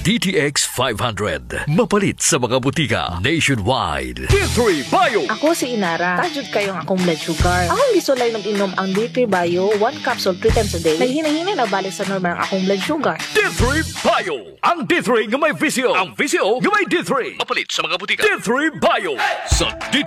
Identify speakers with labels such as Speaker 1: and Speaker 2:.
Speaker 1: DTX 500. Mapalit sa mga butika nationwide. D3 Bio.
Speaker 2: Ako si Inara. Tajud kayong akong blood sugar. Akong gisulay ng inom ang D3 Bio, 1 capsule 3 times a day. Naghinahinay na balik sa normal ang akong blood sugar.
Speaker 1: D3 Bio. Ang D3 nga may VCO. Ang VCO nga may D3. Mapalit sa mga butika. D3 Bio. Sa DTX